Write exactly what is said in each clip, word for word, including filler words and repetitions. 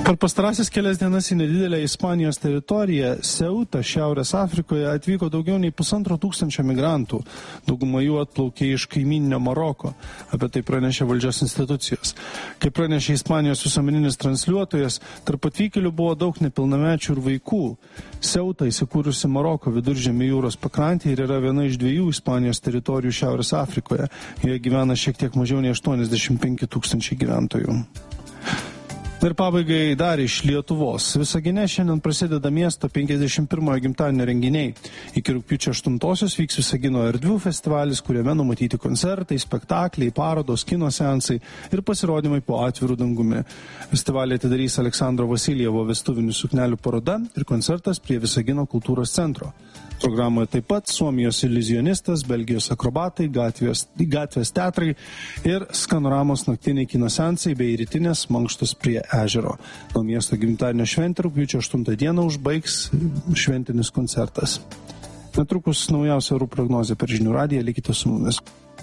Per pastarąsias kelias dienas į nedidelę Ispanijos teritoriją, Seutą, Šiaurės Afrikoje, atvyko daugiau nei pusantro tūkstančio migrantų. Dauguma jų atplaukė iš kaimyninio Maroko. Apie tai pranešė valdžios institucijos. Kaip pranešė Ispanijos visuomeninis transliuotojas, tarp atvykėlių buvo daug nepilnamečių ir vaikų. Seuta įsikūrusi Maroko viduržemio jūros pakrantėje ir yra viena iš dviejų Ispanijos teritorijų Šiaurės Afrikoje. Joje gyvena šiek tiek mažiau nei aštuoniasdešimt penki tūkstančiai gyventojų. Ir pabaigai dar iš Lietuvos. Visagine šiandien prasideda miesto penkiasdešimt pirmojo gimtadienio renginiai. Iki rugpjūčio aštuntosios vyks Visagino erdvių festivalis, kuriame numatyti koncertai, spektakliai, parodos, kino seansai ir pasirodymai po atvirų dangumi. Festivalį atidarys Aleksandro Vasiljevo vestuvinių suknelių paroda ir koncertas prie Visagino kultūros centro. Programoje taip pat Suomijos iliuzionistas, Belgijos akrobatai, gatvės, gatvės teatrai ir Skanoramos naktiniai kino seansai bei rytinės mankštos prie ežero. Nuo miesto gimtadienio šventę rugpjūčio aštuntą dieną užbaigs šventinis koncertas. Netrukus naujausia orų prognozė per Žinių radiją, likite su mumis.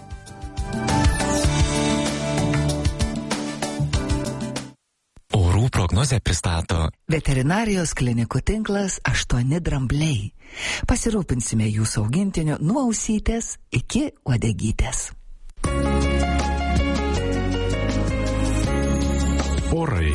Orų prognozę pristato Veterinarijos klinikų tinklas aštuoni drambliai. Pasirūpinsime jūsų augintiniu nuo ausytės iki uodegytės. Orai.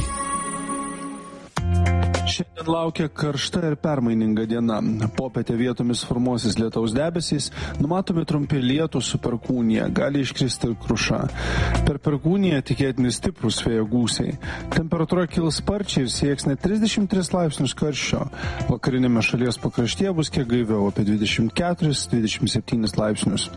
Šiandien laukia karšta ir permaininga diena. Popietę vietomis formuosis lietaus debesys, numatomi trumpi lietūs su perkūnija, gali iškristi ir kruša. Per perkūniją tikėtini stiprūs vėjo gūsiai. Temperatūra kils sparčiai ir sieks net trisdešimt tris laipsnius karščio. Vakarinėme šalies pakraštyje bus kiek gaiviau, apie dvidešimt keturis dvidešimt septynis laipsnius.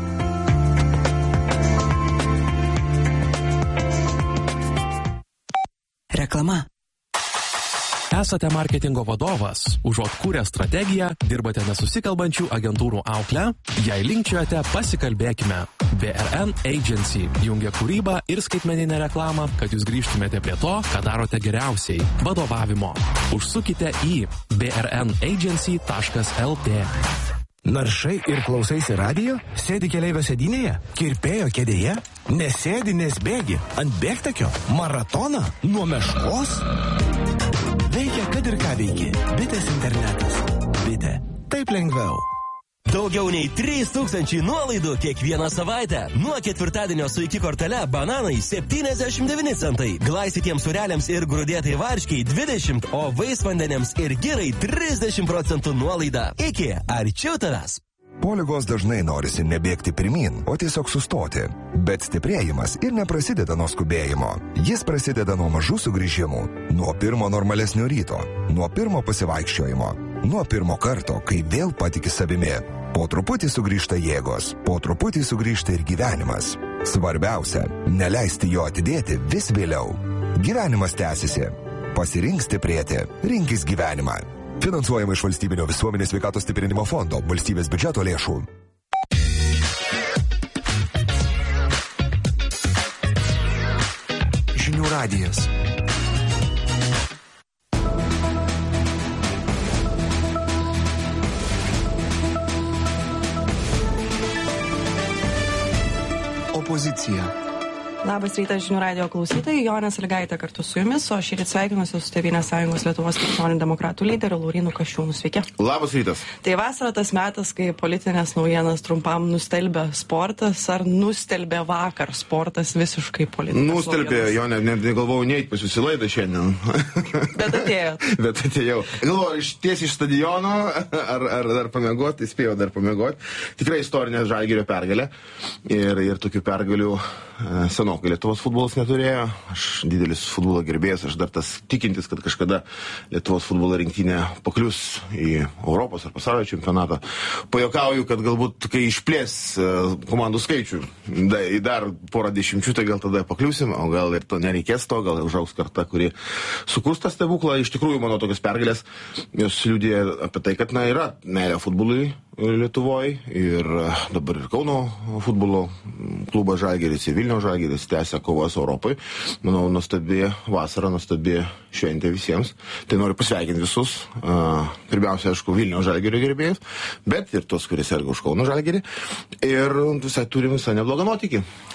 Reklama. Esate marketingo vadovas, užuot kūrę strategiją, dirbate nesusikalbančių agentūrų auklę, jei linkčiojate, pasikalbėkime. B R N Agency jungia kūrybą ir skaitmeninę reklamą, kad jūs grįžtumėte prie to, ką darote geriausiai – vadovavimo. Užsukite į b r n agency taškas l t. Naršai ir klausaisi radijo? Sėdi keleivio sėdynėje? Kirpėjo kėdėje? Nesėdi, nesbėgi? Ant bėgtakio? Maratoną? Nuo meškos? Veikia, kad ir ką veiki. Bitės internetas. Bitė. Taip lengviau. Daugiau nei trys tūkstančiai nuolaidų kiekvieną savaitę. Nuo ketvirtadienio su iki kortele bananai septyniasdešimt devyni centai. Glaistytiems sūreliams ir grūdėtai varškiai dvidešimt, o vaisvandeniams ir girai trisdešimt procentų nuolaida. Iki arčiau tavęs. Po ligos dažnai norisi nebėgti pirmin, o tiesiog sustoti. Bet stiprėjimas ir neprasideda nuo skubėjimo. Jis prasideda nuo mažų sugrįžimų, nuo pirmo normalesnio ryto, nuo pirmo pasivaikščiojimo, nuo pirmo karto, kai vėl patiki savimi. Po truputį sugrįžta jėgos, po truputį sugrįžta ir gyvenimas. Svarbiausia, neleisti jo atidėti vis vėliau. Gyvenimas tęsiasi. Pasirink stiprėti. Rinkis gyvenimą. Finansuojama iš Valstybinio visuomenės sveikatos stiprinimo fondo, valstybės biudžeto lėšų. Žinių radijas. Opozicija. Labas rytas Žinių radijo klausytojai, Jonė Sąlygaitė kartu su jumis, o šįryt sveikinuosi su Tėvynės sąjungos Lietuvos krikščionių demokratų lyderiu Laurynu Kasčiūnu. Sveiki. Labas rytas. Tai vasara tas metas, kai politinės naujienas trumpam nustelbė sportas, ar nustelbė vakar sportas visiškai politinės Nustelbė, naujienas? Jonė, net negalvojau neit pas jūsų laidą šiandien. Bet atėjo. Bet atėjau. Galvoju, iš tiesiai iš stadiono, ar, ar dar pamiegoti, spėjau dar pamiegoti. Tikrai istorinė Žalgirio pergalė. Ir, ir tokių pergalių senokai Lietuvos futbolas neturėjo. Aš didelis futbolo gerbėjas, aš dar tas tikintis, kad kažkada Lietuvos futbolo rinktinė paklius į Europos ar pasaulio čempionatą. Pajokauju, kad galbūt, kai išplės komandų skaičių į dar porą dešimčių, tai gal tada pakliusim, o gal ir to nereikės to, gal užaugs karta, kuri sukurs tą stebuklą. Iš tikrųjų, mano tokios pergalės, jos liudija apie tai, kad na, yra meilė futbolui Lietuvoje ir dabar ir Kauno futbolo klubas Žalgiris ir Vilniaus Žalgiris tęsia kovas Europai. Manau, nuostabi vasara, nuostabi šventė visiems. Tai noriu pasveikinti visus. Pirmiausia, aišku, Vilniaus Žalgirio gerbėjus, bet ir tos, kurie serga už Kauno Žalgirį. Ir visai turim visai neblogą nuotykį.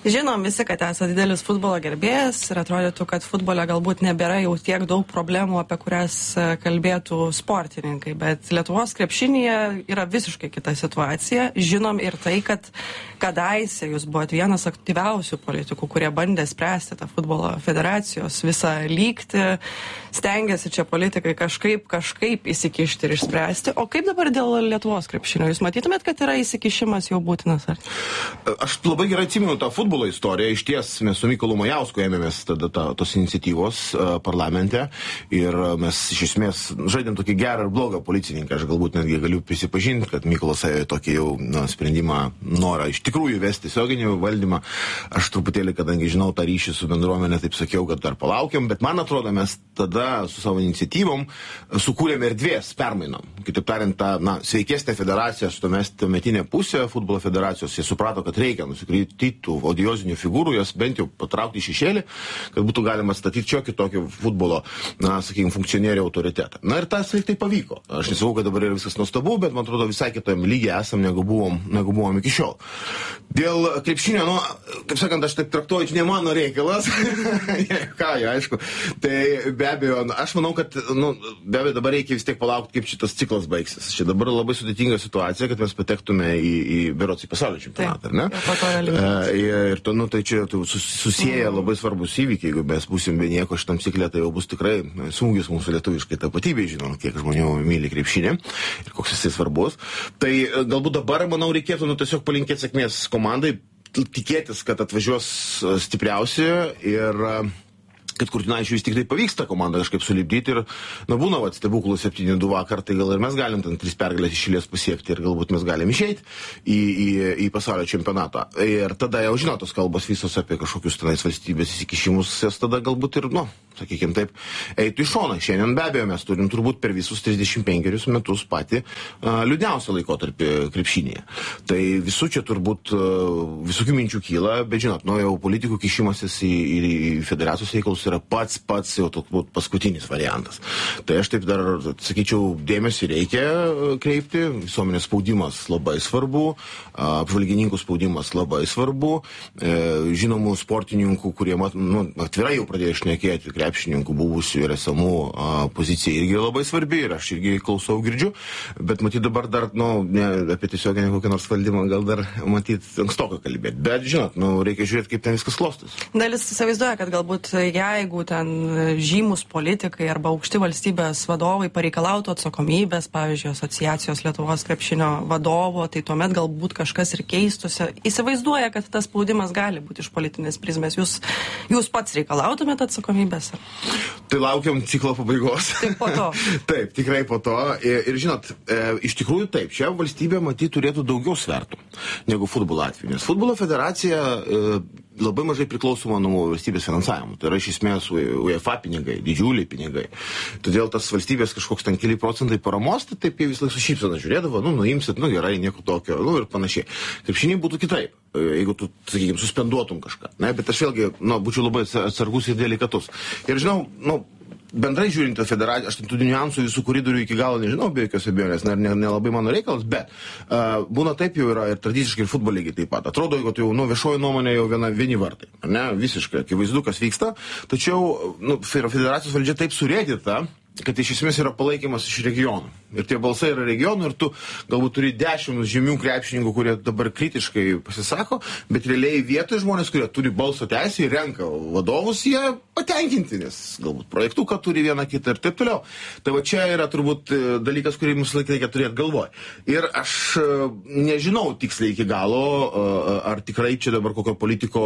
Žinom visi, kad esate didelis futbolo gerbėjas ir atrodytų, kad futbole galbūt nebėra jau tiek daug problemų, apie kurias kalbėtų sportininkai, bet Lietuvos krepšinyje yra visiškai kita situacija. Žinom ir tai, kad kadaise jūs buvote vienas aktyviausių politikų, kurie bandė spręsti tą futbolo federacijos visą lygtį, stengiasi čia politikai kažkaip, kažkaip įsikišti ir išspręsti. O kaip dabar dėl Lietuvos krepšinio? Jūs matytumėt, kad yra įsikišimas jau būtinas? Ar? Aš labai gerai atsimenu tą futbolo istoriją. Iš ties mes su Mykolu Majausku ėmėmės tada ta, tos iniciatyvos uh, parlamente ir mes iš esmės žaidėm tokį gerą ir blogą policininką. Aš galbūt netgi galiu prisipažinti, kad Mykolas ėjo tokį jau na, sprendimą, norą iš tikrųjų vesti tiesioginį valdymą. Aš truputėlį, kadangi žinau tą ryšį su bendruomenė, taip sakiau, kad dar palaukiam, bet man atrodo, mes tada su savo iniciatyvom sukūrėme erdvės permainom. Kitaip tariant, ta na, sveikesnė federacija, tuometinė pusė futbolo federacijos, jie suprato, kad reikia nusikrytytų odiozinių figūrų, jas bent jau patraukti į šešėlį, kad būtų galima statyti šiokį tokį futbolo, na, sakykime, funkcionierių autoritetą. Na ir tas tai pavyko. Aš nesakau, kad dabar yra viskas nuostabu, bet man atrodo visai kitam lygiai esam, negu buvom, negu buvom iki šiol. Dėl krepšinio, nu, kaip sakant, aš taip traktuoju, čia ne mano reikalas. Ką, jau, aišku. Tai be abejo, aš manau, kad, nu, be abejo, dabar reikia vis tiek palaukti, kaip šitas ciklas baigsis. Čia dabar labai sudėtinga situacija, kad mes patektume į, į berods į pasaulio čempionatą, ar ne? Uh, ir to, nu, tai čia susieja labai svarbus įvykiai, jeigu mes būsim be nieko šitam ciklė, tai jau bus tikrai smūgis mūsų lietuviškai tapatybei, žinom, kiek žmonių myli krepšinį ir koks jisai svarbus. Tai galbūt dabar, manau, reikėtų, nu, tiesiog palinkėti sėkmės komandai, tikėtis, kad atvažiuos stipriausi ir kad Kurtinaičiui vis tik tai pavyksta komandą kažkaip sulipdyti ir, na, būna, va, stebuklų septyni du vakar, tai gal ir mes galim ten tris pergalės iš eilės pasiekti ir galbūt mes galim išeiti į, į, į pasaulio čempionatą. Ir tada jau žinot, tos kalbos visos apie kažkokius tenais valstybės įsikišimus, jas tada galbūt ir, nu, sakykime taip, eitų į šoną. Šiandien be abejo mes turim turbūt per visus trisdešimt penkerius metus patį uh, liūdniausią laikotarpį krepšinėje. Tai visų čia turbūt uh, visokių minčių kyla, bet žinot, nu, jau politikų kišimasis į, į, į federacijos reikalus yra pats, pats jau turbūt paskutinis variantas. Tai aš taip dar, sakyčiau, dėmesį reikia kreipti, visuomenės spaudimas labai svarbu, apžvalgininkų spaudimas labai svarbu, žinomų sportininkų, kurie nu, atvirai jau pradėjo šnekėti, krepšininkų buvusių ir esamų pozicija irgi labai svarbi ir aš irgi klausau, girdžiu, bet matyt dabar dar, nu, ne, apie tiesioginį kokią nors valdymą gal dar matyt ankstoka kalbėti, bet žinot, nu, reikia žiūrėti, kaip ten viskas klostas. Dalis įsivaizduoja, kad galbūt jeigu ten žymus politikai arba aukšti valstybės vadovai pareikalautų atsakomybės, pavyzdžiui, asociacijos Lietuvos krepšinio vadovo, tai tuomet galbūt kažkas ir keistusi. Įsivaizduoja, kad tas spaudimas gali būti iš politinės prizmės. Jūs, jūs pats reikalautumėt atsakomybės? Tai laukiam ciklo pabaigos. Taip po to. Taip, tikrai po to. Ir, ir žinot, e, iš tikrųjų taip, čia valstybė matyt turėtų daugiau svertų negu futbolo atveju. Nes futbolo federacija e, labai mažai priklausoma nuo valstybės finansavimo. Tai yra iš esmės UEFA pinigai, didžiuliai pinigai. Todėl tas valstybės kažkoks ten keli procentai paramos, tai taip jie vis laik su šypsena žiūrėdavo, nu, nuimsit, nu, gerai, nieko tokio, nu, ir panašiai. Krepšiniai būtų kitaip, jeigu tu, sakykime, suspenduotum kažką. Ne, bet aš vėlgi, nu, būčiau labai atsargus ir delikatus. Ir žinau, nu, bendrai žiūrint federaciją, aš tų niuansų visų koridorių iki galo nežinau, be jokios abejonės, nelabai ne, ne mano reikalas, bet uh, būna taip jau yra ir tradiciškai ir futbolo lygiai taip pat. Atrodo, kad jau nu, viešoji nuomonė jau viena, vieni vartai, ne, visiškai akivaizdu, kas vyksta, tačiau nu, federacijos valdžia taip surėdyta, kad iš esmės yra palaikymas iš regionų. Ir tie balsai yra regionų ir tu galbūt turi dešimt žymių krepšininkų, kurie dabar kritiškai pasisako, bet realiai vietoje žmonės, kurie turi balso teisę ir renka vadovus, jie patenkinti, nes galbūt projektuką turi vieną kitą ir taip toliau. Tai va čia yra turbūt dalykas, kurį mums laikai reikia turėti galvoj. Ir aš nežinau tiksliai iki galo, ar tikrai čia dabar kokio politiko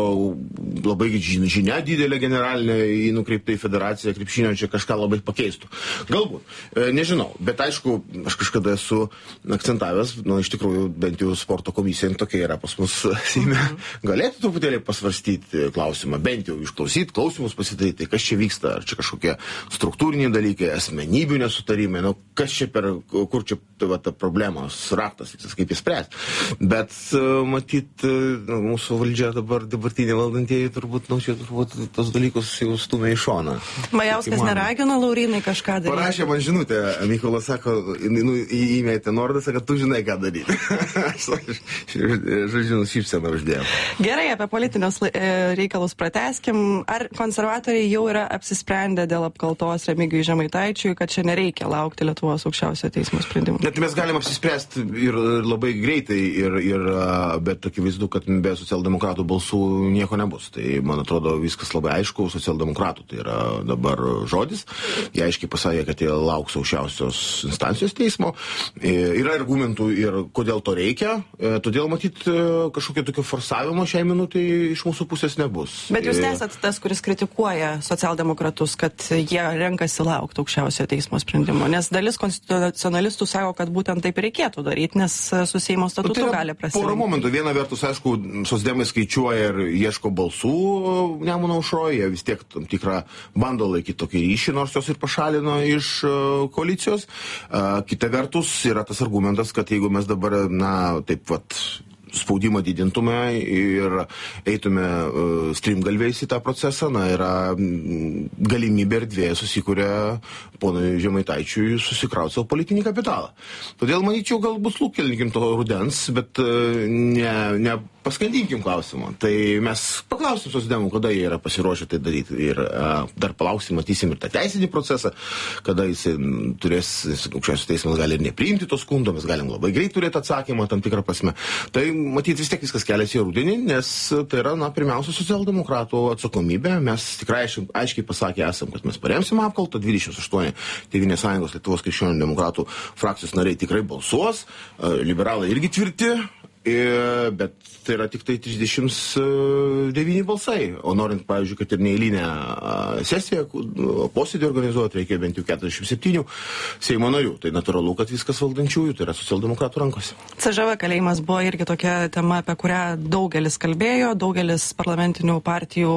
labai žinia didelė generalinė į nukreiptą į federaciją krepšinio čia kažką labai pakeistų. Galbūt, nežinau, bet aišku, aš kažkada esu akcentavęs, nu, iš tikrųjų, bent jau sporto komisija tokia yra pas mus Seime, galėtų truputėlį pasvarstyti klausimą, bent jau išklausyti, klausimus pasidaryti, kas čia vyksta, ar čia kažkokie struktūriniai dalykai, asmenybių nesutarimai, nu, kas čia per, kur čia va, ta problemos raktas, visas kaip jis spręs. Bet matyt, mūsų valdžia dabar, dabartinė valdantieji turbūt, nu, čia turbūt tos dalykus jau stumia į šoną. Majauskas neragino Laurinai kažką daryti? Parašė man žinutę, Mykolas sako, nu, įmėtė Nordą, sako, tu žinai, ką daryti. Aš, žodžiu, šypseną uždėjau. Gerai, apie politinius reikalus pratęskim. Ar konservatoriai jau yra apsisprendę dėl apkaltos Remigijui Žemaitaičiui, kad čia nereikia laukti Lietuvos aukščiausiojo teismo sprendimų? Net mes galim apsispręsti ir, ir labai greitai, ir, ir, bet akivaizdu, kad be socialdemokratų balsų nieko nebus. Tai, man atrodo, viskas labai aišku, socialdemokratų tai yra dabar žodis. Jie aiškiai pasakė, kad jie lauks aukščiausios instancijos teismo. Yra argumentų ir kodėl to reikia. Todėl, matyt, kažkokio tokio forsavimo šiai minutai iš mūsų pusės nebus. Bet jūs nesat tas, kuris kritikuoja socialdemokratus, kad jie renkasi laukti aukščiausiojo teismo sprendimo. Nes dalis konstitucionalistų sako, kad būtent taip reikėtų daryti, nes su Seimo statutu tai gali prasidėti. Porą momentų. Viena vertus, aišku, socdemai skaičiuoja ir ieško balsų Nemuno aušroje, jie vis tiek tam tikrą bando laikyti tokį ryšį, nors jos ir pašalino iš uh, koalicijos. Uh, kita vertus, yra tas argumentas, kad jeigu mes dabar, na, taip vat, spaudimą didintume ir eitume uh, strimgalviais į tą procesą, na, yra galimybė erdvė susikūrė ponui Žemaitaičiui susikrauti savo politinį kapitalą. Todėl, manyčiau, galbūt lūktelninkim to rudens, bet uh, ne, ne paskandinkim klausimą. Tai mes paklausim socdemų, kada jie yra pasiruošę tai daryti. Ir uh, dar palauksim, matysim ir tą teisinį procesą, kada jis turės, aukščiausias teismas gali ir nepriimti to skundo, mes galim labai greit turėti atsakymą tam tikrą prasme. Tai matyt, vis tiek viskas keliasi į rudenį, nes tai yra, na, pirmiausia, socialdemokratų atsakomybė. Mes tikrai aiškiai pasakę esam, kad mes paremsim apkaltą, dvidešimt aštuoni Tėvynės sąjungos Lietuvos krikščionių demokratų frakcijos nariai tikrai balsuos, liberalai irgi tvirti, bet tai yra tik tai trisdešimt devyni balsai. O norint, pavyzdžiui, kad ir neeilinę sesiją, posėdį organizuoti, reikia bent jau keturiasdešimt septyni Seimo narių. Tai natūralu, kad viskas valdančiųjų, tai yra socialdemokratų rankose. C Ž V kalėjimas buvo irgi tokia tema, apie kurią daugelis kalbėjo, daugelis parlamentinių partijų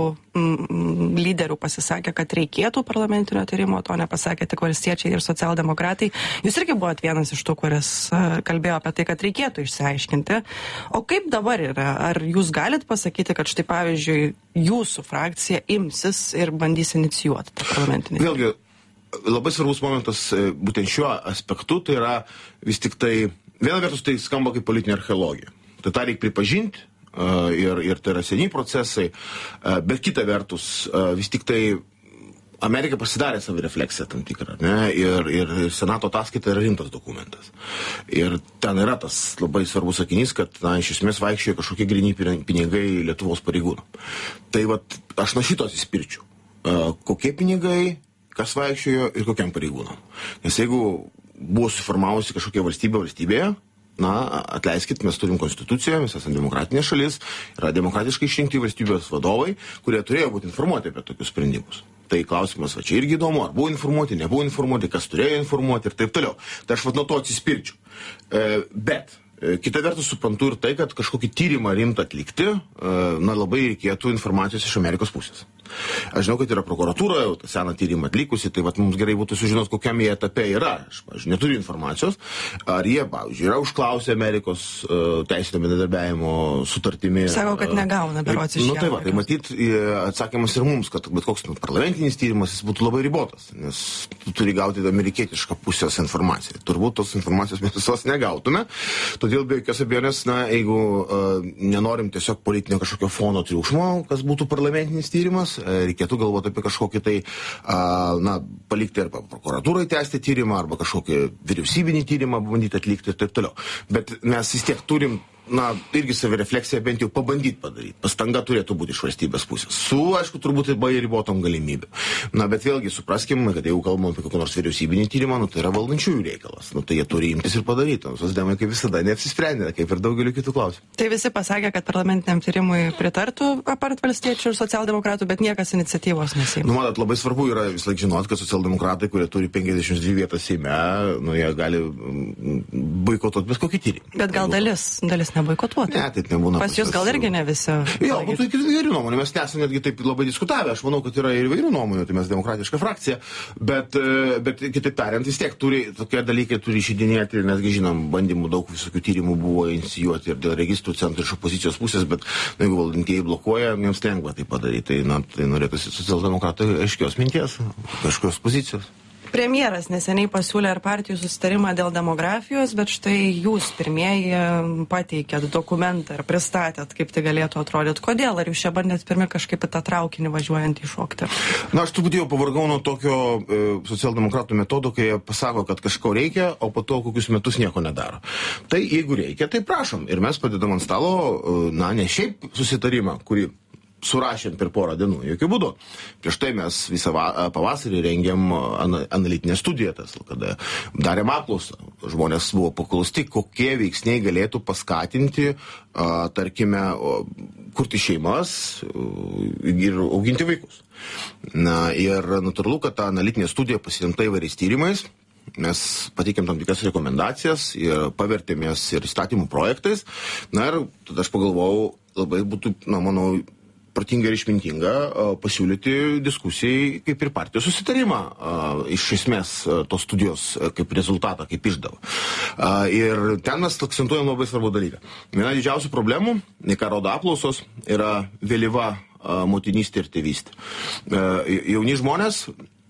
mm, lyderių pasisakė, kad reikėtų parlamentinio tyrimo, to nepasakė tik valstiečiai ir socialdemokratai. Jūs irgi buvot vienas iš tų, kuris kalbėjo apie tai, kad reikėtų išsiaiškinti. O kaip dabar yra? Ar jūs galit pasakyti, kad štai pavyzdžiui jūsų frakcija imsis ir bandys inicijuoti tą parlamentinį? Vėlgi, labai svarbus momentas būtent šiuo aspektu, tai yra vis tik tai, viena vertus tai skamba kaip politinė archeologija. Tai tą reikia pripažinti ir, ir tai yra seniai procesai, bet kita vertus vis tik tai Amerika pasidarė savirefleksiją tam tikrą, ne? Ir, ir Senato ataskaita yra rimtas dokumentas. Ir ten yra tas labai svarbus sakinys, kad, na, iš esmės vaikščioja kažkokie gryni pinigai Lietuvos pareigūnų. Tai vat, aš nuo šito atsispirčiau. Uh, kokie pinigai, kas vaikščiojo ir kokiam pareigūnam. Nes jeigu buvo suformavusi kažkokia valstybė valstybėje, na, atleiskit, mes turim konstituciją, mes esame demokratinė šalis, yra demokratiškai išrinkti valstybės vadovai, kurie turėjo būti informuoti apie tokius sprendimus. Tai klausimas, va čia irgi įdomu, ar buvo informuoti, nebuvo informuoti, kas turėjo informuoti ir taip toliau. Tai aš vat nuo to atsispirčiau. E, bet e, kita vertus suprantu ir tai, kad kažkokį tyrimą rimtą atlikti, e, na, labai reikėtų informacijos iš Amerikos pusės. Aš žinau, kad yra prokuratūra, jau tą seną tyrimą atlikusi, tai vat mums gerai būtų sužinoti, kokiam jie etape yra. Aš, pavyzdžiui, neturiu informacijos, ar jie, pavyzdžiui, yra užklausę Amerikos uh, teisinio bendradarbiavimo sutartimi. Sako, kad negauna berods iš Nu tai va, tai matyt, atsakymas ir mums, kad bet koks nu, parlamentinis tyrimas jis būtų labai ribotas, nes tu turi gauti amerikietišką pusės informaciją. Turbūt tos informacijos mes visos negautume, todėl be jokios abejonės, na, jeigu uh, nenorim tiesiog politinio kažkokio fono triukšmo, kas būtų parlamentinis tyrimas, reikėtų galvoti apie kažkokį tai, a, na, palikti arba prokuratūrai tęsti tyrimą, arba kažkokį vyriausybinį tyrimą bandyti atlikti ir taip toliau. Bet mes vis tiek turim, na, irgi savirefleksiją bent jau pabandyti padaryti. Pastanga turėtų būti iš valstybės pusės. Su, aišku, turbūt ir bai ribotom galimybėm. Na, bet vėlgi supraskime, kad jeigu kalbam apie kokį nors vyriausybinį tyrimą, nu, tai yra valdančiųjų reikalas. Nu, tai jie turi imtis ir padaryti. Socdemai kaip visada neapsisprendė, kaip ir daugeliu kitų klausimų. Tai visi pasakė, kad parlamentiniam tyrimui pritartų apart valstiečių ir socialdemokratų, bet niekas iniciatyvos nesiima. Nu, matot, labai svarbu yra vis laik žinot, kad socialdemokratai, kurie turi penkiasdešimt dvi vietas Seime, nu, jie gali boikotuoti bet kokį tyrimą. Bet gal dalis, dalis niekas neboikotuotų. Ne, taip nebūna. Pas jūs gal irgi ne visi. Jo, būtų įvairių nuomonių, mes nesame netgi taip labai diskutavę, aš manau, kad yra ir įvairių nuomonių, tai mes demokratiška frakcija, bet, bet kitaip tariant, vis tiek turi, tokie dalykai turi išidinėti ir netgi žinom, bandymų daug visokių tyrimų buvo inicijuoti ir dėl registrų centrų iš opozicijos pusės, bet jeigu valdantieji blokuoja, jiems lengva tai padaryti, tai, na, tai norėtųsi socialdemokratai aiškios minties, kažkokios pozicijos. Premjeras neseniai pasiūlė ir partijų susitarimą dėl demografijos, bet štai jūs pirmieji pateikėt dokumentą ir pristatėt, kaip tai galėtų atrodyti. Kodėl? Ar jūs čia bandėt pirmi kažkaip į tą traukinį važiuojant įšokti? Na, aš truputį jau pavargau nuo tokio e, socialdemokratų metodo, kai jie pasako, kad kažko reikia, o po to kokius metus nieko nedaro. Tai jeigu reikia, tai prašom. Ir mes padedam ant stalo, e, na, ne šiaip susitarimą, kurį surašėm per porą dienų, jokių būdų. Prieš tai mes visą pavasarį rengiam analitinę studiją, tas, kada darėm apklausą. Žmonės buvo paklausti, kokie veiksniai galėtų paskatinti, a, tarkime, kurti šeimas ir auginti vaikus. Na, ir natūralu, kad ta analitinė studija pasirinkta įvairiais tyrimais. Mes pateikėm tam tikras rekomendacijas ir pavertėmės ir įstatymų projektais. Na ir tada aš pagalvojau, labai būtų, na, manau, protinga ir išmintinga pasiūlyti diskusijai kaip ir partijos susitarimą, iš esmės tos studijos kaip rezultatą, kaip išdavą. Ir ten mes akcentuojam labai svarbų dalyką. Viena didžiausių problemų, ką rodo apklausos, yra vėlyva motinystė ir tėvystė. Jauni žmonės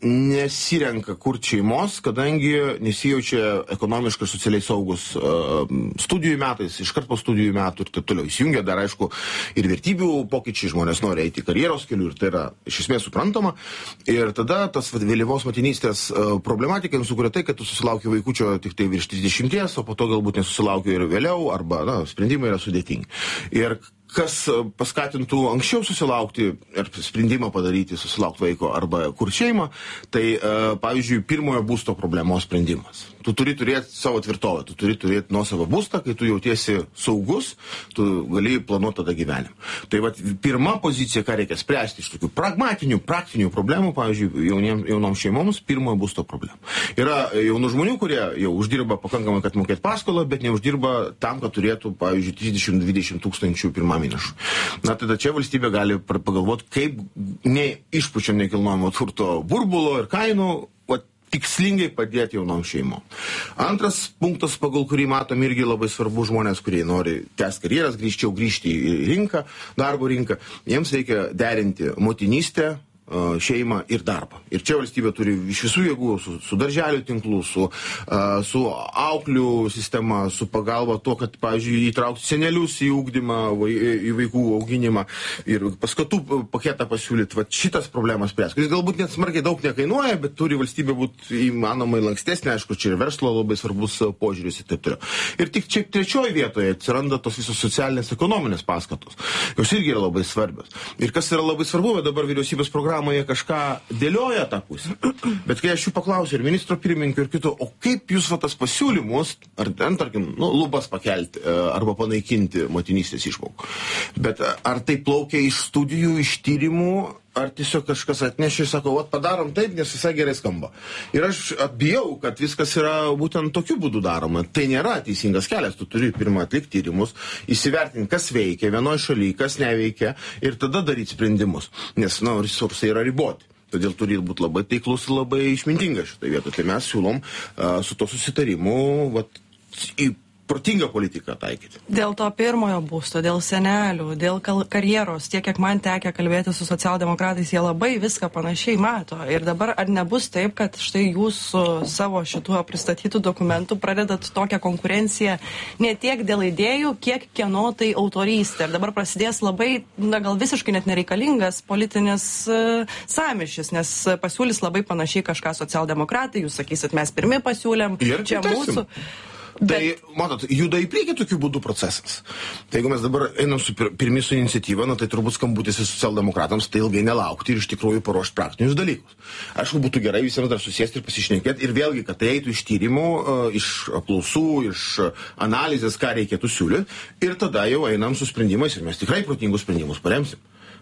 nesirenka kurti šeimos, kadangi nesijaučia ekonomiškai ir socialiai saugus uh, studijų metais, iškart po studijų metų ir taip toliau. Įsijungia dar, aišku, ir vertybių pokyčiai, žmonės nori eiti karjeros keliu ir tai yra iš esmės suprantama. Ir tada tas vėlyvos motinystės uh, problematika sukuria tai, kad tu susilauki vaikučio tik tai virš trisdešimties, o po to galbūt nesusilauki ir vėliau, arba na, sprendimai yra sudėtingi. Ir kas paskatintų anksčiau susilaukti ir sprendimą padaryti, susilaukti vaiko arba kur šeimą, tai, pavyzdžiui, pirmojo būsto problemos sprendimas. Tu turi turėti savo tvirtovę, tu turi turėti nuosavą būstą, kai tu jautiesi saugus, tu gali planuoti tada gyvenimą. Tai vat, pirma pozicija, ką reikia spręsti iš tokių pragmatinių, praktinių problemų, pavyzdžiui, jauniem, jaunoms šeimoms, pirmojo būsto problemų. Yra jaunų žmonių, kurie jau uždirba pakankamai, kad mokėti paskolą, bet neuždirba tam, kad turėtų, pavyzdžiui, trisdešimt dvidešimt tūkstančių pirmam įnašų. Na, tada čia valstybė gali pagalvoti, kaip neišpučiam nekilnojamo turto burbulo ir kainų, tikslingai padėti jaunom šeimom. Antras punktas, pagal kurį matom irgi labai svarbu žmonės, kurie nori tęsti karjeras, grįžčiau grįžti į rinką, darbo rinką, jiems reikia derinti motinystę, šeimą ir darbą. Ir čia valstybė turi iš visų jėgų, su, su darželių tinklų, su, uh, su auklių sistema, su pagalba to, kad, pavyzdžiui, įtraukti senelius į ugdymą, vai, į vaikų auginimą ir paskatų paketą pasiūlyti. Va, šitas problemas spręs, kuris galbūt net smarkiai daug nekainuoja, bet turi valstybė būti įmanomai lankstesnė, aišku, čia ir verslo labai svarbus požiūris ir taip toliau. Ir tik čia trečioje vietoje atsiranda tos visos socialinės ekonominės paskatos. Jos irgi yra labai svarbios. Ir kas yra labai svarbu, bet dabar vyriausybės programoje jie kažką dėlioja tą pusę. Bet kai aš jų paklausiu ir ministro pirmininko ir kito, o kaip jūs va tas pasiūlymus, ar ten, tarkim, nu, lubas pakelti arba panaikinti motinystės išmokų. Bet ar tai plaukia iš studijų, iš tyrimų, ar tiesiog kažkas atnešė ir sako, vat padarom taip, nes visai gerai skamba. Ir aš atbijau, kad viskas yra būtent tokiu būdu daroma. Tai nėra teisingas kelias, tu turi pirmą atlikti tyrimus, įsivertinti, kas veikia vienoje šalyje, kas neveikia ir tada daryti sprendimus. Nes, na, resursai yra riboti. Todėl turi būti labai taiklus ir labai išmintingas šitą vietą. Tai mes siūlom uh, su to susitarimu vat, į protingą politiką taikyti. Dėl to pirmojo būsto, dėl senelių, dėl karjeros, tiek kiek man tekia kalbėti su socialdemokratais, jie labai viską panašiai mato. Ir dabar ar nebus taip, kad štai jūs su savo šituo pristatytų dokumentų pradedat tokią konkurenciją ne tiek dėl idėjų, kiek kieno tai autorystė. Ir dabar prasidės labai, na gal visiškai net nereikalingas politinis uh, sąmyšis, nes pasiūlys labai panašiai kažką socialdemokratai, jūs sakysit, mes pirmi pasiūlėm, ir čia mūsų. Bet... Tai, matot, juda į priekį tokiu būdu procesas. Tai jeigu mes dabar einam su pir pirmi su iniciatyva, na, tai turbūt skambutis į socialdemokratams, tai ilgai nelaukti ir iš tikrųjų paruošti praktinius dalykus. Aišku, būtų gerai visiems dar susėsti ir pasišnekėti ir vėlgi, kad tai eitų iš tyrimų, iš apklausų, iš analizės, ką reikėtų siūlyti ir tada jau einam su sprendimais ir mes tikrai protingus sprendimus paremsim.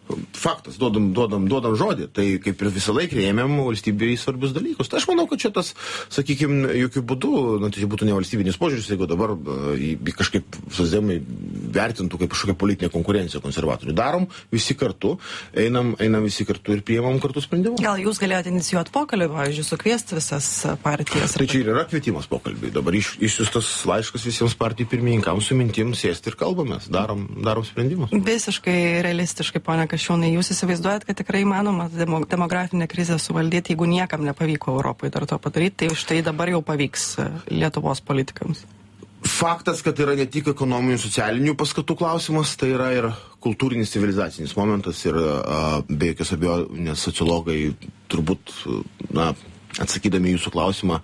faktas, duodam, duodam, duodam žodį, tai kaip ir visą laiką rėmėm valstybėje svarbius dalykus. Tai aš manau, kad čia tas, sakykime, jokių būdų, na, tai būtų ne valstybinis požiūris, jeigu dabar į, į kažkaip socdemai vertintų kaip kažkokią politinę konkurenciją konservatorių. Darom visi kartu, einam, einam visi kartu ir priimam kartu sprendimą. Gal jūs galėjote inicijuoti pokalbį, pavyzdžiui, sukviesti visas partijas? Tai čia ir yra kvietimas pokalbiai. Dabar iš, išsiustas laiškas visiems partijų pirmininkams su mintim sėsti ir kalbamės, darom, darom sprendimus. Visiškai realistiškai, ponia Kasčiūnai, jūs įsivaizduojat, kad tikrai įmanoma demo, demografinę krizę suvaldyti, jeigu niekam nepavyko Europai dar to padaryti, tai štai dabar jau pavyks Lietuvos politikams. Faktas, kad yra ne tik ekonominių, socialinių paskatų klausimas, tai yra ir kultūrinis, civilizacinis momentas ir a, be jokios abejonės sociologai turbūt, na, atsakydami jūsų klausimą,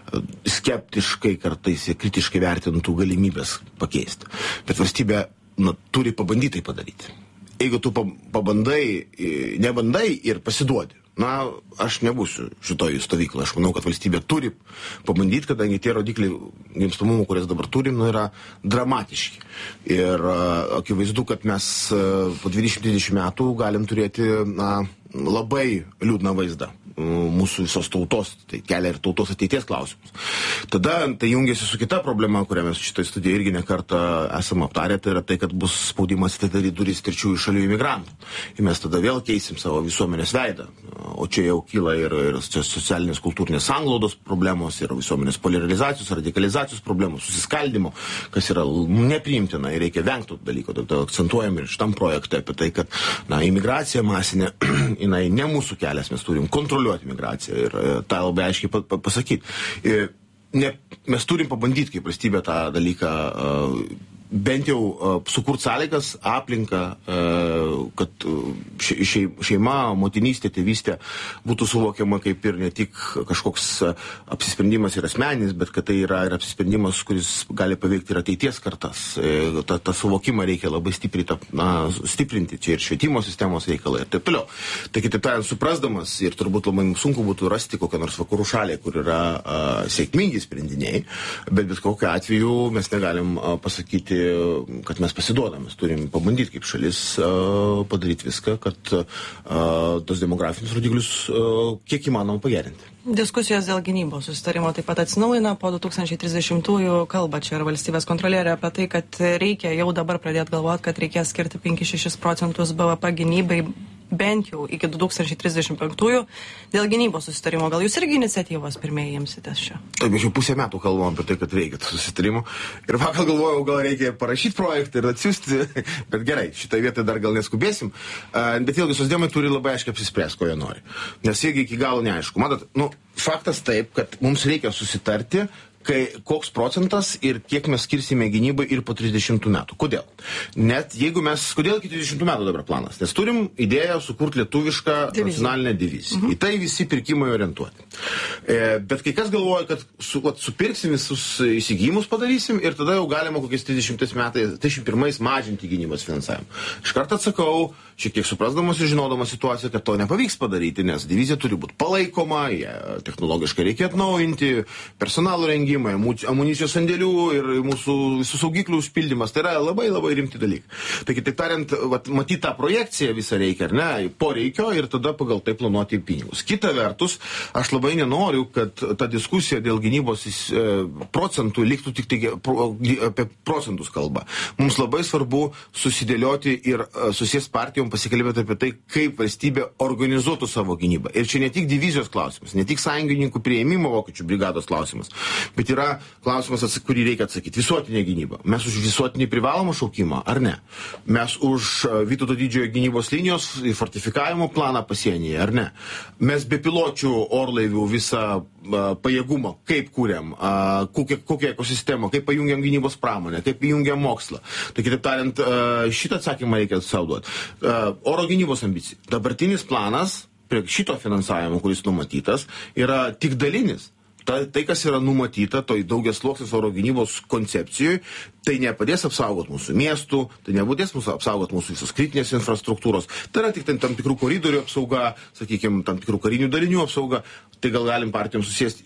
skeptiškai kartais ir kritiškai vertintų galimybės pakeisti. Bet valstybė, na, turi pabandyti tai padaryti. Jeigu tu pabandai, nebandai ir pasiduodi, na, aš nebūsiu šitoj stovyklai. Aš manau, kad valstybė turi pabandyti, kadangi tie rodikliai gimstamumo, kurias dabar turim, nu, yra dramatiški. Ir uh, akivaizdu, kad mes uh, po dvidešimt trisdešimt metų galim turėti, na, labai liūdną vaizdą mūsų visos tautos, tai kelia ir tautos ateities klausimus. Tada tai jungiasi su kita problema, kurią mes šitoje studijoje irgi nekartą esame aptarę, tai yra tai, kad bus spaudimas atidaryti duris trečiųjų šalių imigrantų. Ir mes tada vėl keisim savo visuomenės veidą. O čia jau kyla ir, ir socialinės kultūrinės sanglaudos problemos, ir visuomenės poliarizacijos, radikalizacijos problemos, susiskaldimo, kas yra nepriimtina ir reikia vengti dalyko. Tai akcentuojam ir šitam projekte apie tai, kad, na, imigracija masinė, jinai ne mūsų kelias, mes turim kontroliuoti imigraciją ir tą labai aiškiai pa, pa, pasakyti. Ne, mes turim pabandyti kaip valstybė tą dalyką uh, bent jau uh, sukurti sąlygas, aplinką, uh, kad še, še, šeima, motinystė, tėvystė būtų suvokiama kaip ir ne tik kažkoks uh, apsisprendimas ir asmeninis, bet kad tai yra ir apsisprendimas, kuris gali paveikti ir ateities kartas. Uh, ta, ta suvokimą reikia labai stipriai, ta, na, stiprinti, čia ir švietimo sistemos reikalai ir taip toliau. Tai kitaip tariant, suprasdamas ir turbūt labai sunku būtų rasti kokią nors vakarų šalį, kur yra uh, sėkmingi sprendiniai, bet bet kokiu atveju mes negalim uh, pasakyti, kad mes pasiduodam, mes turim pabandyti kaip šalis uh, padaryti viską, kad uh, tos demografinius rodiklius uh, kiek įmanoma pagerinti. Diskusijos dėl gynybos susitarimo taip pat atsinaujina po du tūkstančiai trisdešimtųjų kalba čia ir valstybės kontrolierė apie tai, kad reikia jau dabar pradėti galvoti, kad reikės skirti penkis šešis procentus B V P gynybai bent jau iki du tūkstančiai trisdešimt penktųjų dėl gynybos susitarimo. Gal jūs irgi iniciatyvos pirmieji imsitės čia? Taip, mes jau pusę metų kalbam apie tai, kad reikia susitarimo. Ir vakar galvojau, gal reikia parašyti projektą ir atsiųsti, bet gerai, šitą vietą dar gal neskubėsim. Bet vėlgi socdemai turi labai aiškiai apsispręsti, ko jie nori. Nes jeigu iki galo neaišku. Matot, nu, faktas taip, kad mums reikia susitarti, kai koks procentas ir kiek mes skirsime gynybai ir po trisdešimtų metų. Kodėl? Net jeigu mes, kodėl iki trisdešimtų metų dabar planas? Nes turim idėją sukurti lietuvišką nacionalinę diviziją. Mhm. Į tai visi pirkimai orientuoti. E, bet kai kas galvoja, kad su, vat, supirksim visus įsigijimus padarysim ir tada jau galima kokiais trisdešimtais metais, trisdešimt pirmais mažinti gynybos finansavimą. Iš karto atsakau, šiek tiek suprasdamas ir žinodamas situaciją, kad to nepavyks padaryti, nes divizija turi būti palaikoma, technologiškai reikia atnaujinti, personalo rengimą, amunicijos sandėlių ir mūsų visų saugiklių užpildymas. Tai yra labai labai rimti dalykai. Tai kitaip tariant, vat, matyti tą projekciją visą reikia, ar ne, poreikio ir tada pagal tai planuoti pinigus. Kita vertus, aš labai nenoriu, kad ta diskusija dėl gynybos e, procentų liktų tik tai pro, apie procentus kalba. Mums labai svarbu susidėlioti ir e, susės partijom pasikalbėti apie tai, kaip valstybė organizuotų savo gynybą. Ir čia ne tik divizijos klausimas, ne tik sąjungininkų priėmimo vokiečių brigados klausimas, bet yra klausimas, kurį reikia atsakyti. Visuotinė gynyba. Mes už visuotinį privalomą šaukimą, ar ne? Mes už Vytauto didžiojo gynybos linijos fortifikavimo planą pasienyje, ar ne? Mes be piločių orlaivių visą uh, pajėgumą, kaip kūriam, uh, kokią, kokią ekosistemą, kaip pajungiam gynybos pramonę, kaip pajungiam mokslą. Tai kitaip tariant, uh, šitą atsakymą reikia sauduoti. Uh, oro gynybos ambicija. Dabartinis planas prie šito finansavimo, kuris numatytas, yra tik dalinis. Ta, tai, kas yra numatyta, toj daugiasluoksės oro gynybos koncepcijoje, tai nepadės apsaugoti mūsų miestų, tai nebūdės mūsų apsaugoti mūsų visos kritinės infrastruktūros. Tai yra tik tam tikrų koridorių apsauga, sakykime, tam tikrų karinių dalinių apsauga. Tai gal galim partijoms susėsti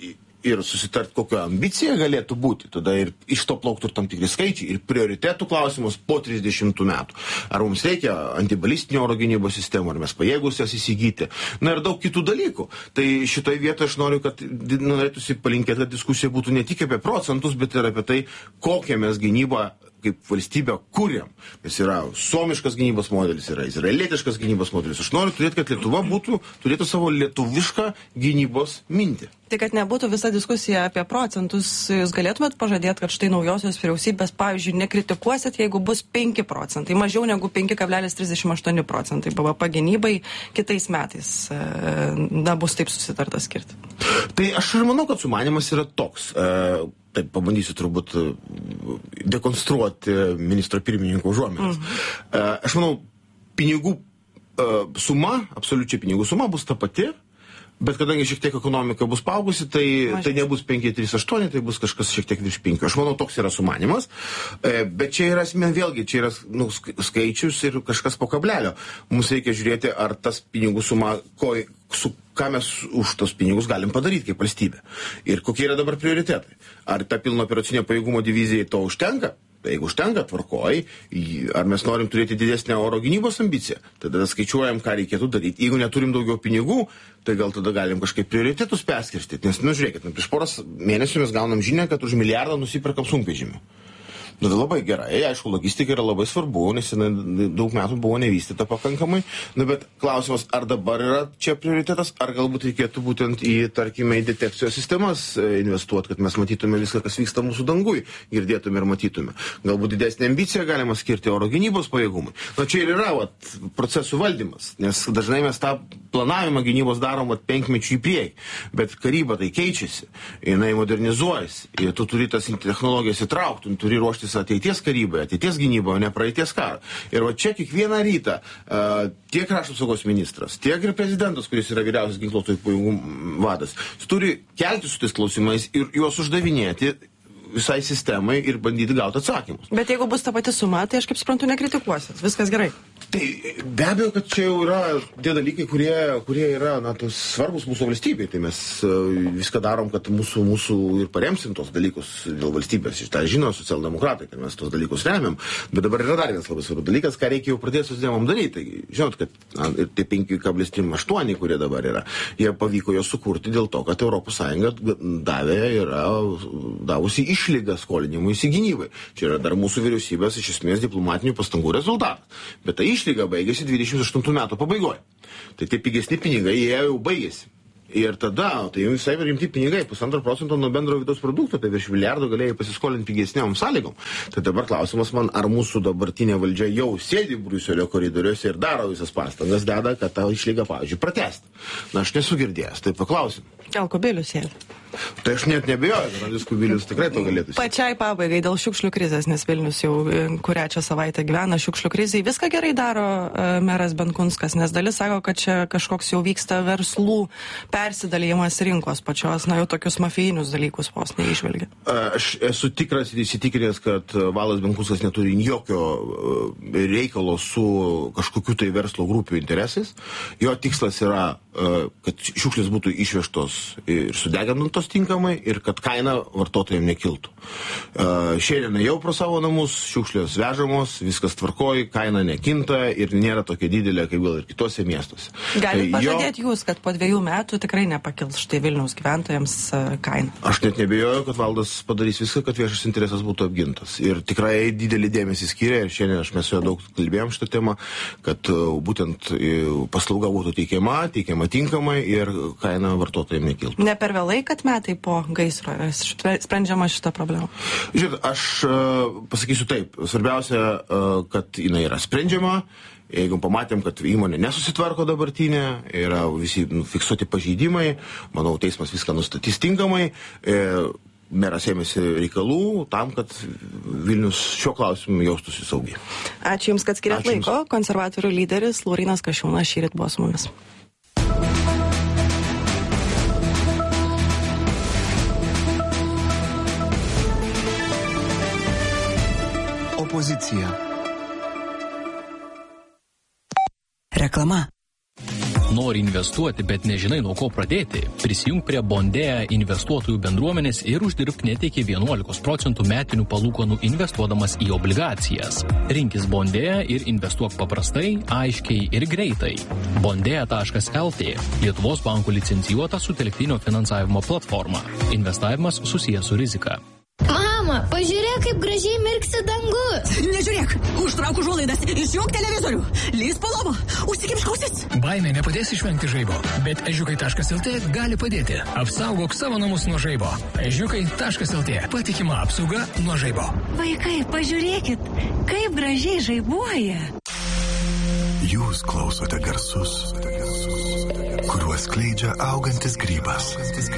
ir susitart, kokia ambicija galėtų būti, tada ir iš to plauktų ir tam tikri skaičiai, ir prioritetų klausimus po trisdešimtų metų. Ar mums reikia antibalistinio oro gynybos sistemų, ar mes pajėgus jas įsigyti, na ir daug kitų dalykų. Tai šitoje vietoje aš noriu, kad norėtųsi palinkėti, kad diskusija būtų ne tik apie procentus, bet ir apie tai, kokią mes gynybą kaip valstybę kūrėm. Nes yra suomiškas gynybos modelis, yra izraelietiškas gynybos modelis. Aš noriu turėti, kad Lietuva būtų, turėtų savo lietuvišką gynybos mintį. Tai kad nebūtų visa diskusija apie procentus, jūs galėtumėt pažadėti, kad štai naujosios vyriausybės, pavyzdžiui, nekritikuosit, jeigu bus penki procentai, mažiau negu penki kablelis trisdešimt aštuoni procentai B V P gynybai kitais metais, na, bus taip susitarta skirti. Tai aš ir manau, kad sumanimas yra toks. Taip, pabandysiu turbūt dekonstruoti ministro pirmininko užuominas. Mhm. Aš manau, pinigų suma, absoliučiai pinigų suma bus ta pati, bet kadangi šiek tiek ekonomika bus paaugusi, tai, tai nebus penki trys aštuoni, tai bus kažkas šiek tiek virš penkių. Aš manau, toks yra sumanimas, bet čia yra, vėlgi, čia yra nu, skaičius ir kažkas po kablelio. Mums reikia žiūrėti, ar tas pinigų suma, ko, su ką mes už tos pinigus galim padaryti kaip valstybė. Ir kokie yra dabar prioritetai. Ar ta pilno operacinio pajėgumo divizijai to užtenka? Tai jeigu užtenka, tvarkoj, ar mes norim turėti didesnę oro gynybos ambiciją, tada skaičiuojam, ką reikėtų daryti. Jeigu neturim daugiau pinigų, tai gal tada galim kažkaip prioritetus perskirstyti. Nes, nu, žiūrėkit, nu, prieš poros mėnesių mes gaunam žinią, kad už milijardą nusiperkam sunkvežimių. Nu, tai labai gerai, aišku, logistika yra labai svarbu, nes daug metų buvo nevystyta pakankamai, nu, bet klausimas, ar dabar yra čia prioritetas, ar galbūt reikėtų būtent į, tarkime, į detekcijos sistemas investuoti, kad mes matytume viską, kas vyksta mūsų dangui, girdėtume ir matytume. Galbūt didesnė ambicija galima skirti oro gynybos pajėgumui. Na, čia ir yra vat, procesų valdymas, nes dažnai mes tą planavimą gynybos darom vat, penkmečių į priekį, bet karyba tai keičiasi, jinai modernizuojasi, ir tu turi tas technologijas įtraukti, tu turi ruošti ateities karybai, ateities gynybai, o ne praeities karą. Ir va čia kiekvieną rytą uh, tiek krašto apsaugos ministras, tiek ir prezidentas, kuris yra vyriausias ginkluotųjų pajėgų vadas, turi kelti su tais klausimais ir juos uždavinėti visai sistemai ir bandyti gauti atsakymus. Bet jeigu bus ta pati suma, tai aš kaip suprantu nekritikuosit. Viskas gerai. Tai be abejo, kad čia jau yra tie dalykai, kurie, kurie yra na, svarbus mūsų valstybei. Tai mes uh, viską darom, kad mūsų, mūsų ir paremsim tos dalykus dėl valstybės. Šitą žino socialdemokratai, kad mes tos dalykus remiam. Bet dabar yra dar vienas labai svarbus dalykas, ką reikia jau pradėti socdemam daryti. Tai, žinot, kad na, ir tie penki kablelis trisdešimt aštuoni, kurie dabar yra, jie pavyko juos sukurti dėl to, kad Europos Sąjunga davė, yra davusi išlygą skolinimui įsigynybai. Čia yra dar mūsų vyriausybės iš esmės diplomatinių pastangų rezultatas. Bet tai išlyga baigėsi dvidešimt aštuntų metų pabaigoje. Tai tie pigesni pinigai, jie jau baigėsi. Ir tada, tai jau visai rimti pinigai, pusantro procento nuo bendro vidaus produkto, tai virš milijardo galėjai pasiskolinti pigesniam sąlygom. Tai dabar klausimas man, ar mūsų dabartinė valdžia jau sėdi Briuselio koridoriuose ir daro visas pastangas, deda, kad tą išlygą, pavyzdžiui, pratęsti. Na, aš nesu girdėjęs, tai paklausim. Gal Kubilius sėdi? Tai aš net nebejoju, kad Andrius Kubilius tikrai to galėtų. Pačiai pabaigai dėl šiukšlių krizės, nes Vilnius jau kurią čia savaitę gyvena šiukšlių krizai. Viską gerai daro uh, meras Benkunskas, nes dalis sako, kad čia kažkoks jau vyksta verslų persidalymas rinkos pačios, na jau tokius mafijinius dalykus vos neišvelgia. Aš esu tikras ir įsitikinęs, kad Valas Benkunskas neturi jokio uh, reikalo su kažkokiu tai verslo grupių interesais. Jo tikslas yra, uh, kad šiukšlės būtų išvežtos ir sudegintos tinkamai ir kad kaina vartotojams nekiltų. Uh, šiandien jau pro savo namus, šiukšlės vežamos, viskas tvarkoja, kaina nekinta ir nėra tokia didelė, kaip gal ir kitose miestuose. Galite tai pažadėti jo... jūs, kad po dviejų metų tikrai nepakils štai Vilniaus gyventojams uh, kaina? Aš net nebejoju, kad valdas padarys viską, kad viešas interesas būtų apgintas. Ir tikrai didelį dėmesį skiria ir šiandien aš mes su juo daug kalbėjom šitą temą, kad uh, būtent uh, paslauga būtų teikiama, teikiama tinkamai ir kaina vartotojams nekiltų. Ne per vėlai, kad metai po gaisro sprendžiama šitą problemą? Žiūrėt, aš uh, pasakysiu taip. Svarbiausia, uh, kad jinai yra sprendžiama. Jeigu pamatėm, kad įmonė nesusitvarko dabartinė, yra visi nu, fiksuoti pažeidimai, manau, teismas viską nustatys tinkamai. E, meras ėmėsi reikalų tam, kad Vilnius šiuo klausimu jaustųsi saugiai. Ačiū Jums, kad skiriat laiko. Konservatorių lyderis Laurynas Kasčiūnas šįryt buvo su mumis. Opozicija. Reklama. Nori investuoti, bet nežinai nuo ko pradėti? Prisijung prie Bondėja investuotojų bendruomenės ir uždirbk net iki vienuolikos procentų metinių palūkanų investuodamas į obligacijas. Rinkis Bondėja ir investuok paprastai, aiškiai ir greitai. Bondėja taškas el tė – Lietuvos bankų licencijuota sutelktinio finansavimo platforma. Investavimas susijęs su rizika. Mama, pažiūrėk, kaip gražiai mirksi dangus. Nežiūrėk, užtrauk užuolaidas, išjunk televizorių, lįs po lovą, užsikimšk ausis. Baimė nepadės išvengti žaibo, bet ežiukai taškas el tė gali padėti. Apsaugok savo namus nuo žaibo. ežiukai taškas el tė – patikima apsauga nuo žaibo. Vaikai, pažiūrėkit, kaip gražiai žaibuoja. Jūs klausote garsus, kuriuos skleidžia augantis grybas.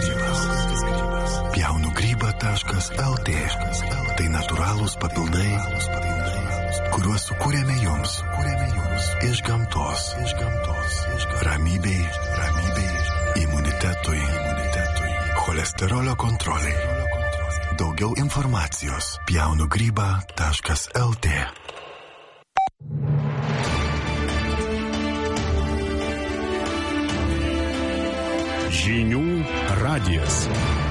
Pjaunu grybą taškas el tė. Tai natūralūs papildai, kuriuos sukūrėme jums iš gamtos. Ramybei, ramybei, imunitetui, cholesterolio kontroliai. Daugiau informacijos pjaunu grybą taškas el tė. Žinių radijas.